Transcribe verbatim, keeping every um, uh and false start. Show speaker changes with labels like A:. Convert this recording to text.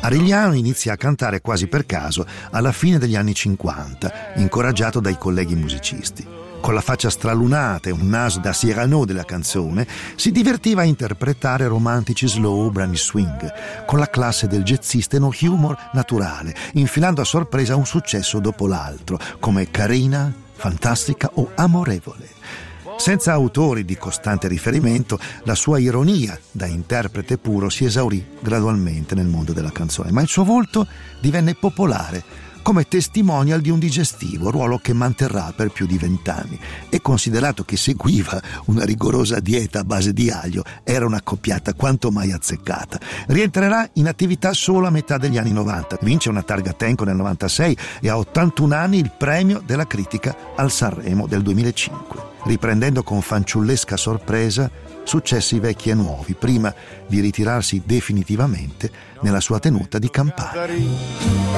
A: Arigliano inizia a cantare quasi per caso alla fine degli anni cinquanta, incoraggiato dai colleghi musicisti. Con la faccia stralunata e un naso da Cyrano della canzone, si divertiva a interpretare romantici slow, brani swing, con la classe del jazzista e uno humor naturale, infilando a sorpresa un successo dopo l'altro, come Carina, Fantastica o Amorevole. Senza autori di costante riferimento, la sua ironia da interprete puro si esaurì gradualmente nel mondo della canzone, ma il suo volto divenne popolare come testimonial di un digestivo, ruolo che manterrà per più di vent'anni, e considerato che seguiva una rigorosa dieta a base di aglio, era una coppiata quanto mai azzeccata. Rientrerà in attività solo a metà degli anni novanta, vince una targa Tenco nel novantasei e a ottantuno anni il premio della critica al Sanremo del duemilacinque, riprendendo con fanciullesca sorpresa successi vecchi e nuovi, prima di ritirarsi definitivamente nella sua tenuta di Campania.